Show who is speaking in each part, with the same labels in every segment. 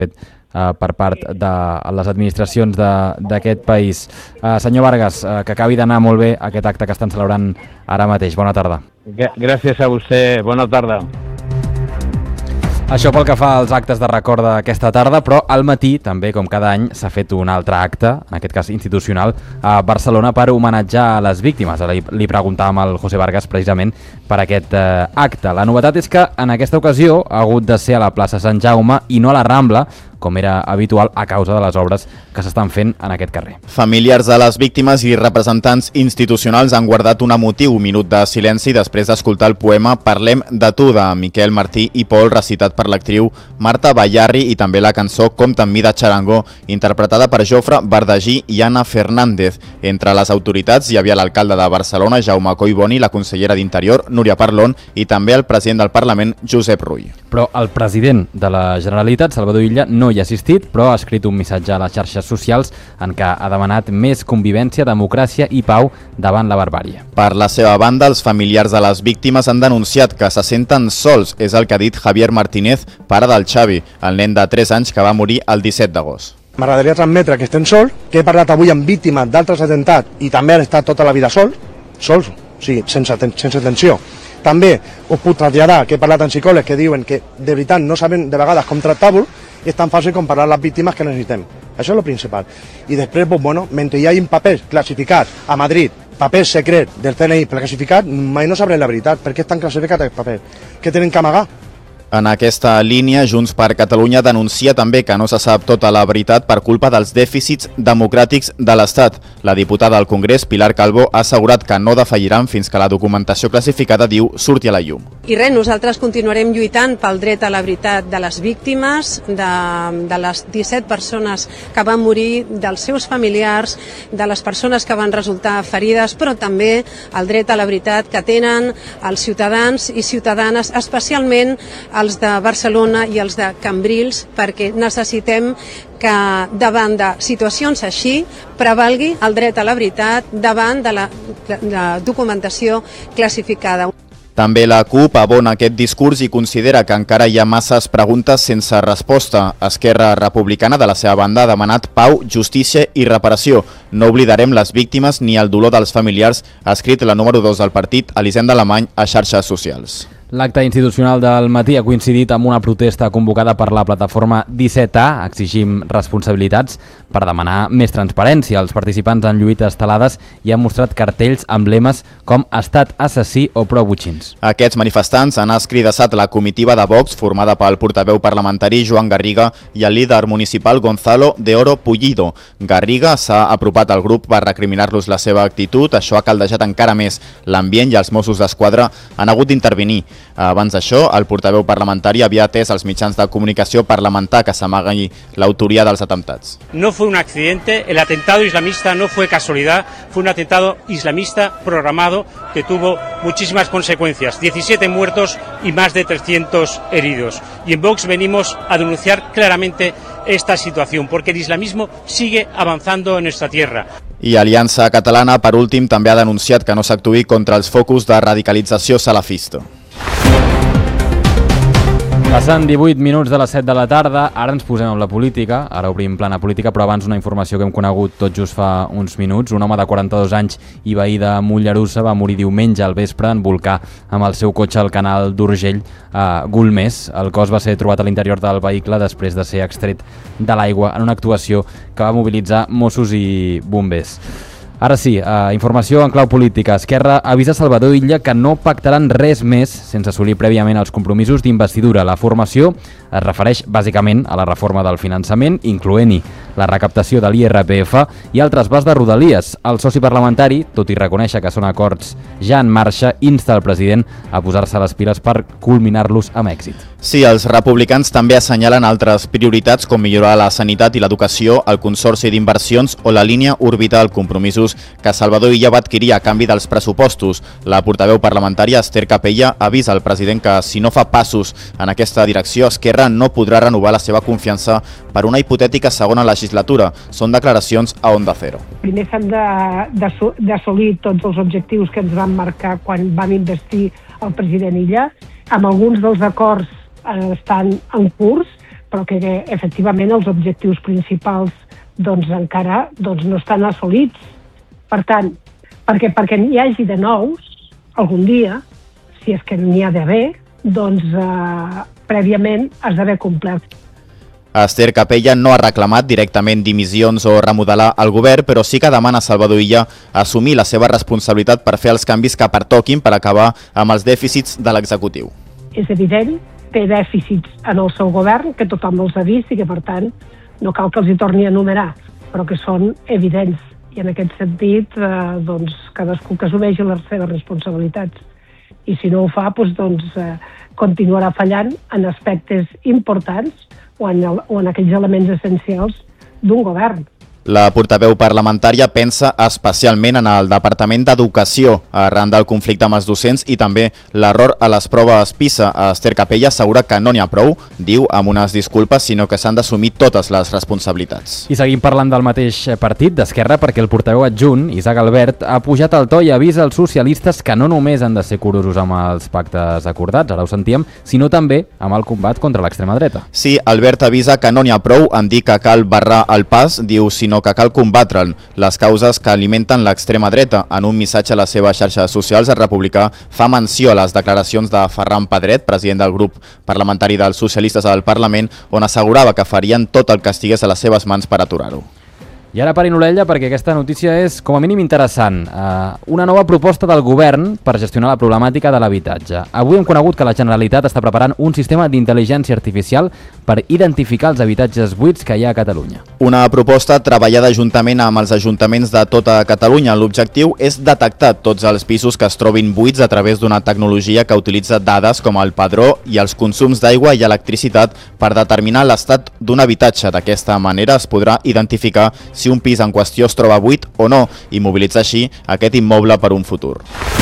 Speaker 1: fet per part de les administracions d'aquest país. Senyor Vargas, que acabi d'anar molt bé aquest acte que estan celebrant ara mateix. Bona tarda.
Speaker 2: Gràcies a vostè. Bona tarda.
Speaker 1: Això pel que fa als actes de record d'aquesta tarda, però al matí, també com cada any, s'ha fet un altre acte, en aquest cas institucional, a Barcelona per homenatjar a les víctimes. Li preguntàvem al José Vargas precisament per aquest acte. La novetat és que en aquesta ocasió ha hagut de ser a la plaça Sant Jaume i no a la Rambla, com era habitual a causa de les obres que s'estan fent en aquest carrer.
Speaker 3: Familiars de les víctimes i representants institucionals han guardat un emotiu minut de silenci després d'escoltar el poema Parlem de tu, de Miquel Martí i Pol, recitat per l'actriu Marta Ballarri, i també la cançó Compte amb mi de Xarangó, interpretada per Jofre Verdagí i Anna Fernández. Entre les autoritats hi havia l'alcalde de Barcelona, Jaume Collboni, la consellera d'Interior, Núria Parlon, i també el president del Parlament, Josep Rull.
Speaker 1: Però el president de la Generalitat, Salvador Illa, no hi ha assistit, però ha escrit un missatge a les xarxes socials en què ha demanat més convivència, democràcia i pau davant la barbàrie.
Speaker 3: Per la seva banda, els familiars de les víctimes han denunciat que se senten sols, és el que ha dit Javier Martínez, pare del Xavi, el nen de 3 anys que va morir el 17 d'agost.
Speaker 4: M'agradaria transmetre que estem sols, que he parlat avui amb víctimes d'altres atemptats i també han estat tota la vida sols, o sigui, sense tensió. També us puc traslladar que he parlat amb psicòlegs que diuen que de veritat no saben de vegades com tractar-vos i és tan fàcil com parlar les víctimes que necessitem. Això és el principal. I després, bueno, mentre hi hagi papers classificats a Madrid, papers secrets del CNI classificats, mai no sabrem la veritat. Per què estan classificats aquests papers? Què tenen que amagar?
Speaker 3: En aquesta línia, Junts per Catalunya denuncia també que no se sap tota la veritat per culpa dels dèficits democràtics de l'Estat. La diputada al Congrés, Pilar Calvo, ha assegurat que no defalliran fins que la documentació classificada, diu, surti a la llum.
Speaker 5: I res, nosaltres continuarem lluitant pel dret a la veritat de les víctimes, de les 17 persones que van morir, dels seus familiars, de les persones que van resultar ferides, però també el dret a la veritat que tenen els ciutadans i ciutadanes, especialment els de Barcelona i els de Cambrils, perquè necessitem que davant de situacions així prevalgui el dret a la veritat davant de la documentació classificada.
Speaker 3: També la CUP abona aquest discurs i considera que encara hi ha masses preguntes sense resposta. Esquerra Republicana, de la seva banda, ha demanat pau, justícia i reparació. No oblidarem les víctimes ni el dolor dels familiars, ha escrit la número 2 del partit, Elisenda Alemany, a xarxes socials.
Speaker 1: L'acte institucional del matí ha coincidit amb una protesta convocada per la plataforma 17A, Exigim responsabilitats, per demanar més transparència. Els participants han lluït estelades i han mostrat cartells amb lemes com Estat assassí o prou butxins.
Speaker 3: Aquests manifestants han escridassat la comitiva de Vox, formada pel portaveu parlamentari Joan Garriga i el líder municipal Gonzalo de Oro Pullido. Garriga s'ha apropat al grup per recriminar-los la seva actitud. Això ha caldejat encara més l'ambient i els Mossos d'Esquadra han hagut d'intervenir. Abans d'això, el portaveu parlamentari havia atès als mitjans de comunicació per lamentar que s'amagui l'autoria dels atemptats.
Speaker 6: No fue un accidente, el atentado islamista no fue casualidad, fue un atentado islamista programado que tuvo muchísimas consecuencias, 17 muertos y más de 300 heridos. Y en Vox venimos a denunciar claramente esta situación, porque el islamismo sigue avanzando en nuestra tierra.
Speaker 3: I Aliança Catalana, per últim, també ha denunciat que no s'actuï contra els focus de radicalització salafista.
Speaker 1: Passant 18 minuts de les 7 de la tarda, ara ens posem amb la política, ara obrim plana política, però abans una informació que hem conegut tot just fa uns minuts. Un home de 42 anys i veí de Mollerussa va morir diumenge al vespre en volcar amb el seu cotxe al canal d'Urgell a Golmés. El cos va ser trobat a l'interior del vehicle després de ser extret de l'aigua en una actuació que va mobilitzar Mossos i bombers. Ara sí, informació en clau política. Esquerra avisa Salvador Illa que no pactaran res més sense assolir prèviament els compromisos d'investidura. La formació es refereix bàsicament a la reforma del finançament, incloent-hi la recaptació de l'IRPF i altres vas de Rodalies. El soci parlamentari, tot i reconèixer que són acords ja en marxa, insta el president a posar-se les piles per culminar-los amb èxit.
Speaker 3: Sí, els republicans també assenyalen altres prioritats com millorar la sanitat i l'educació, el consorci d'inversions o la línia orbital, compromisos que Salvador Illa va adquirir a canvi dels pressupostos. La portaveu parlamentària Esther Capella avisa al president que si no fa passos en aquesta direcció, Esquerra no podrà renovar la seva confiança per una hipotètica segona legislatura. Són declaracions a Onda Cero.
Speaker 7: Primer s'han d'assolir tots els objectius que ens van marcar quan vam investir el president Illa. Amb alguns dels acords estan en curs, però que efectivament els objectius principals encara no estan assolits. Per tant, perquè n'hi hagi de nous, algun dia, si és que n'hi ha d'haver, prèviament has d'haver complert.
Speaker 3: Esther Capella no ha reclamat directament dimissions o remodelar el govern, però sí que demana a Salvador Illa assumir la seva responsabilitat per fer els canvis que pertoquin per acabar amb els dèficits de l'executiu.
Speaker 7: És evident, té dèficits en el seu govern, que tothom els ha vist i que, per tant, no cal que els hi torni a enumerar, però que són evidents. I en aquest sentit, cadascú que assumeixi les seves responsabilitats. I si no ho fa, continuarà fallant en aspectes importants o en aquells elements essencials d'un govern.
Speaker 3: La portaveu parlamentària pensa especialment en el Departament d'Educació arran del conflicte amb els docents i també l'error a les proves PISA. Esther Capella assegura que no n'hi ha prou, diu, amb unes disculpes, sinó que s'han d'assumir totes les responsabilitats.
Speaker 1: I seguim parlant del mateix partit, d'Esquerra, perquè el portaveu adjunt, Isaac Albert, ha pujat el to i avisa als socialistes que no només han de ser curosos amb els pactes acordats, ara ho sentíem, sinó també amb el combat contra l'extrema dreta.
Speaker 3: Sí, Albert avisa que no n'hi ha prou en dir que cal barrar el pas, diu, sinó que cal combatre'n les causes que alimenten l'extrema dreta. En un missatge a les seves xarxes socials, el republicà fa menció a les declaracions de Ferran Pedret, president del grup parlamentari dels socialistes al Parlament, on assegurava que farien tot el que estigués a les seves mans per aturar-ho.
Speaker 1: I ara parin l'orella perquè aquesta notícia és com a mínim interessant. Una nova proposta del govern per gestionar la problemàtica de l'habitatge. Avui hem conegut que la Generalitat està preparant un sistema d'intel·ligència artificial per identificar els habitatges buits que hi ha a Catalunya.
Speaker 3: Una proposta treballada juntament amb els ajuntaments de tota Catalunya. L'objectiu és detectar tots els pisos que es trobin buits a través d'una tecnologia que utilitza dades com el padró i els consums d'aigua i electricitat per determinar l'estat d'un habitatge. D'aquesta manera es podrà identificar si un pis en qüestió es troba buit o no i mobilitzar així aquest immoble per un futur.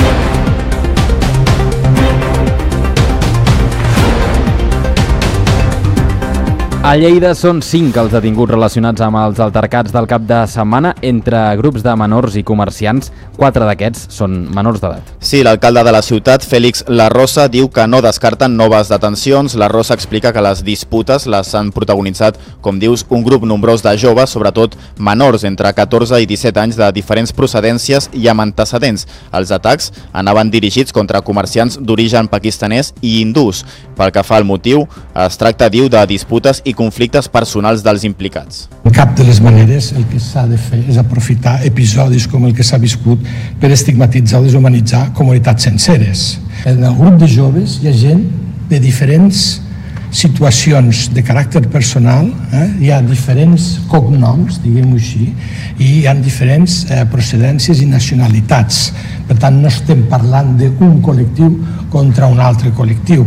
Speaker 1: A Lleida són 5 els detinguts relacionats amb els altercats del cap de setmana entre grups de menors i comerciants. 4 d'aquests són menors d'edat.
Speaker 3: Sí, l'alcalde de la ciutat, Félix Larrosa, diu que no descarten noves detencions. Larrosa explica que les disputes les han protagonitzat, com dius, un grup nombrós de joves, sobretot menors entre 14 i 17 anys de diferents procedències i amb antecedents. Els atacs anaven dirigits contra comerciants d'origen pakistanès i hindús. Pel que fa al motiu, es tracta, diu, de disputes i conflictes personals dels implicats.
Speaker 8: En cap de les maneres el que s'ha de fer és aprofitar episodis com el que s'ha viscut per estigmatitzar o deshumanitzar comunitats senceres. En el grup de joves hi ha gent de diferents situacions de caràcter personal, hi ha diferents cognoms, diguem-ho així, i hi ha diferents procedències i nacionalitats. Per tant, no estem parlant d'un col·lectiu contra un altre col·lectiu.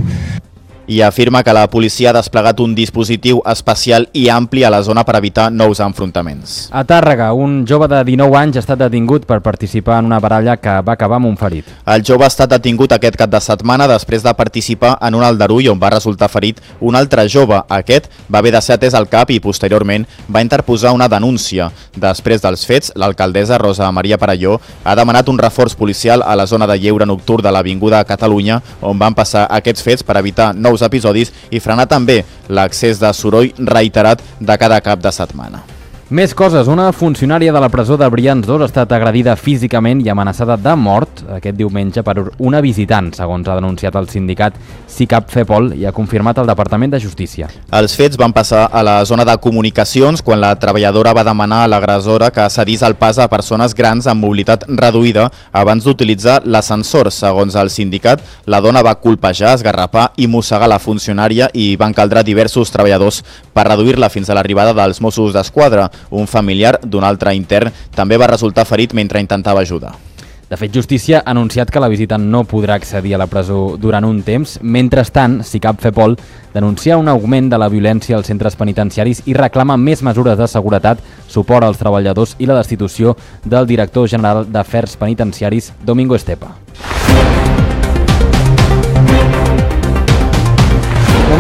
Speaker 3: I afirma que la policia ha desplegat un dispositiu especial i ampli a la zona per evitar nous enfrontaments.
Speaker 1: A Tàrrega, un jove de 19 anys ha estat detingut per participar en una baralla que va acabar amb un ferit.
Speaker 3: El jove ha estat detingut aquest cap de setmana després de participar en un aldarull on va resultar ferit un altre jove. Aquest va haver de ser atès al CAP i posteriorment va interposar una denúncia. Després dels fets, l'alcaldessa Rosa Maria Parelló ha demanat un reforç policial a la zona de lleure nocturn de l'Avinguda Catalunya, on van passar aquests fets per evitar nous episodis i frenar també l'accés de soroll reiterat de cada cap de setmana.
Speaker 1: Més coses. Una funcionària de la presó de Brians 2 ha estat agredida físicament i amenaçada de mort aquest diumenge per una visitant, segons ha denunciat el sindicat SICAP FEPOL i ha confirmat el Departament de Justícia.
Speaker 3: Els fets van passar a la zona de comunicacions quan la treballadora va demanar a l'agressora que cedís el pas a persones grans amb mobilitat reduïda abans d'utilitzar l'ascensor. Segons el sindicat, la dona va colpejar, esgarrapar i mossegar la funcionària i van caldre diversos treballadors per reduir-la fins a l'arribada dels Mossos d'Esquadra. Un familiar d'un altre intern també va resultar ferit mentre intentava ajudar.
Speaker 1: De fet, Justícia ha anunciat que la visitant no podrà accedir a la presó durant un temps. Mentrestant, SICAP FEPOL denuncia un augment de la violència als centres penitenciaris i reclama més mesures de seguretat, suport als treballadors i la destitució del director general d'Afers Penitenciaris, Domingo Estepa.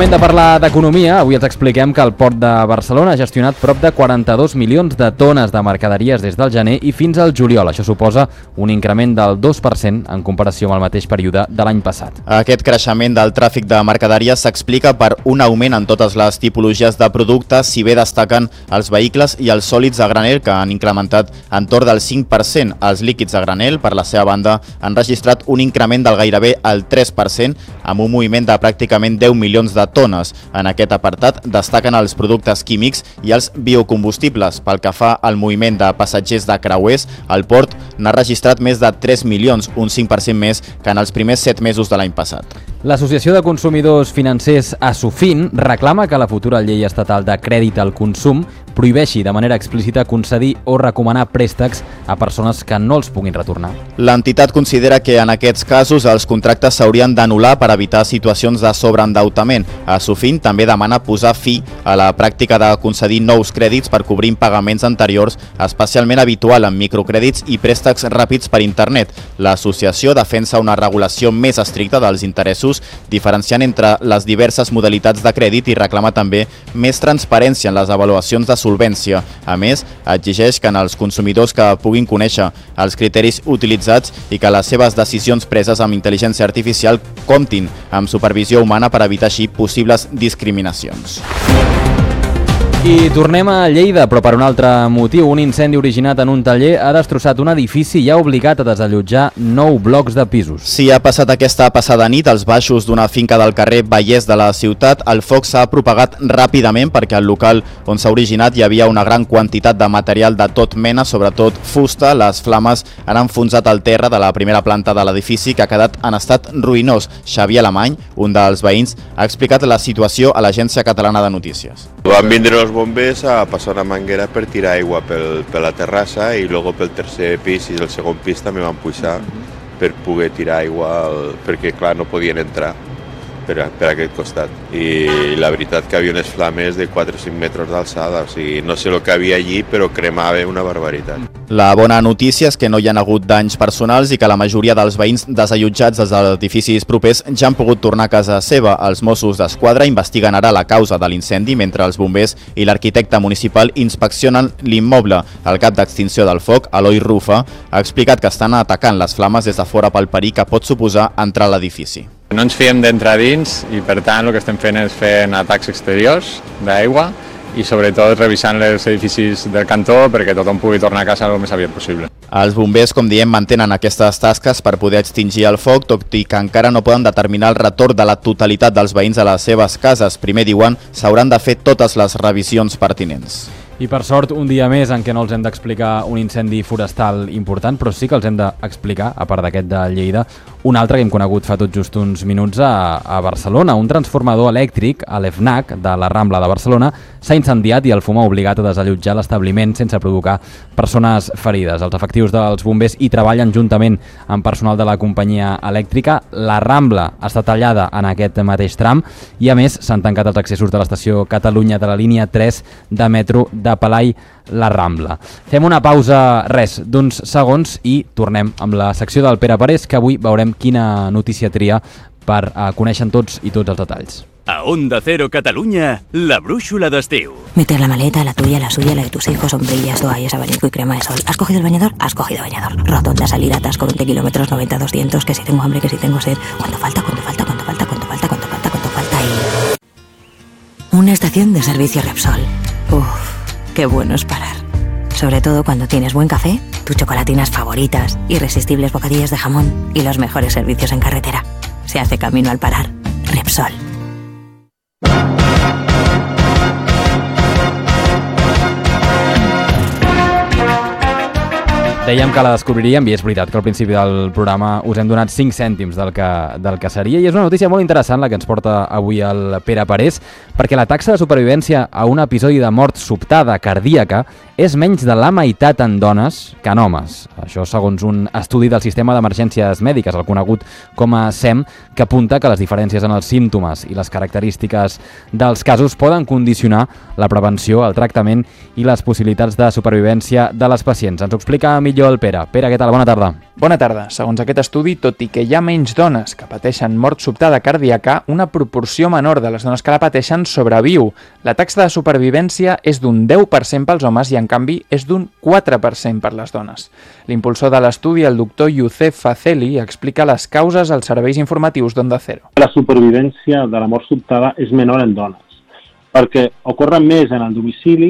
Speaker 1: moment de parlar d'economia. Avui els expliquem que el Port de Barcelona ha gestionat prop de 42 milions de tones de mercaderies des del gener i fins al juliol. Això suposa un increment del 2% en comparació amb el mateix període de l'any passat.
Speaker 3: Aquest creixement del tràfic de mercaderies s'explica per un augment en totes les tipologies de productes, si bé destaquen els vehicles i els sòlids a granel, que han incrementat entorn del 5%. Els líquids a granel, per la seva banda, han registrat un increment del gairebé el 3%, amb un moviment de pràcticament 10 milions de tones. En aquest apartat destaquen els productes químics i els biocombustibles. Pel que fa al moviment de passatgers de creuers, el port n'ha registrat més de 3 milions, un 5% més que en els primers 7 mesos de l'any passat.
Speaker 1: L'Associació de Consumidors Financers ASUFIN reclama que la futura llei estatal de crèdit al consum prohibeixi de manera explícita concedir o recomanar préstecs a persones que no els puguin retornar.
Speaker 3: L'entitat considera que en aquests casos els contractes s'haurien d'anul·lar per evitar situacions de sobreendeutament. ASUFIN també demana posar fi a la pràctica de concedir nous crèdits per cobrir impagaments anteriors, especialment habitual en microcrèdits i préstecs ràpids per internet. L'associació defensa una regulació més estricta dels interessos, diferenciant entre les diverses modalitats de crèdit, i reclama també més transparència en les avaluacions de solvència. A més, exigeix que els consumidors que puguin conèixer els criteris utilitzats i que les seves decisions preses amb intel·ligència artificial comptin amb supervisió humana per evitar així possibles discriminacions.
Speaker 1: I tornem a Lleida, però per un altre motiu. Un incendi originat en un taller ha destrossat un edifici i ha obligat a desallotjar 9 blocs de pisos.
Speaker 3: Si ha passat aquesta passada nit als baixos d'una finca del carrer Vallès de la ciutat, el foc s'ha propagat ràpidament perquè al local on s'ha originat hi havia una gran quantitat de material de tot mena, sobretot fusta. Les flames han enfonsat el terra de la primera planta de l'edifici, que ha quedat en estat ruïnós. Xavier Alemany, un dels veïns, ha explicat la situació a l'Agència Catalana de Notícies.
Speaker 9: Van vindre els bombers a passar una manguera per tirar aigua per la terrassa i després pel tercer pis i el segon pis també van pujar per poder tirar aigua, perquè clar, no podien entrar per aquest costat. I la veritat que havia unes flames de 4 o 5 metres d'alçada, o sigui, no sé el que havia allí, però cremava una barbaritat.
Speaker 3: La bona notícia és que no hi ha hagut danys personals i que la majoria dels veïns desallotjats dels edificis propers ja han pogut tornar a casa seva. Els Mossos d'Esquadra investiguen ara la causa de l'incendi, mentre els bombers i l'arquitecte municipal inspeccionen l'immoble. El cap d'extinció del foc, Eloi Rufa, ha explicat que estan atacant les flames des de fora pel perill que pot suposar entrar a l'edifici.
Speaker 10: No ens fiem d'entrar dins i, per tant, el que estem fent és fent atacs exteriors d'aigua i, sobretot, revisant els edificis del cantó perquè tothom pugui tornar a casa el més aviat possible.
Speaker 3: Els bombers, com diem, mantenen aquestes tasques per poder extingir el foc, tot i que encara no poden determinar el retorn de la totalitat dels veïns a les seves cases. Primer, diuen, s'hauran de fer totes les revisions pertinents.
Speaker 1: I per sort, un dia més en què no els hem d'explicar un incendi forestal important, però sí que els hem d'explicar, a part d'aquest de Lleida, un altre que hem conegut fa tot just uns minuts a Barcelona. Un transformador elèctric a l'EFNAC de la Rambla de Barcelona s'ha incendiat i el fum ha obligat a desallotjar l'establiment sense provocar persones ferides. Els efectius dels bombers hi treballen juntament amb personal de la companyia elèctrica. La Rambla està tallada en aquest mateix tram i, a més, s'han tancat els accessos de l'estació Catalunya de la línia 3 de metro de Palai la Rambla. Fem una pausa, d'uns segons, i tornem amb la secció del Pere Parés, que avui veurem quina notícia tria per conèixer tots i tots els detalls.
Speaker 11: A Onda Cero Cataluña, la brújula d'estiu.
Speaker 12: Meter la maleta, la tuya, la suya, la de tus hijos, sombrillas, toallas, abanico y crema de sol. ¿Has cogido el bañador? Has cogido bañador. Rotonda, salida, atasco, 20 kilómetros, 90, 200, que si tengo hambre, que si tengo sed. ¿Cuánto falta? ¿Cuánto falta? ¿Cuánto falta? ¿Cuánto falta? ¿Cuánto falta? ¿Cuánto falta? Y... una estación de servicio Repsol. Uff, qué bueno es parar. Sobre todo cuando tienes buen café, tus chocolatinas favoritas, irresistibles bocadillas de jamón y los mejores servicios en carretera. Se hace camino al parar. Repsol.
Speaker 1: Dèiem que la descobriríem i és veritat que al principi del programa us hem donat 5 cèntims del que seria, i és una notícia molt interessant la que ens porta avui el Pere Parés, perquè la taxa de supervivència a un episodi de mort sobtada cardíaca és menys de la meitat en dones que en homes. Això segons un estudi del Sistema d'Emergències Mèdiques, el conegut com a SEM, que apunta que les diferències en els símptomes i les característiques dels casos poden condicionar la prevenció, el tractament i les possibilitats de supervivència de les pacients. Ens ho explica millor el Pere. Pere, què tal? Bona tarda.
Speaker 13: Bona tarda. Segons aquest estudi, tot i que hi ha menys dones que pateixen mort sobtada cardíaca, una proporció menor de les dones que la pateixen sobreviu. La taxa de supervivència és d'un 10% pels homes i, en canvi, és d'un 4% per les dones. L'impulsor de l'estudi, el doctor Youssef Fazeli, explica les causes als serveis informatius d'Onda Cero.
Speaker 14: La supervivència de la mort sobtada és menor en dones, perquè ocorre més en el domicili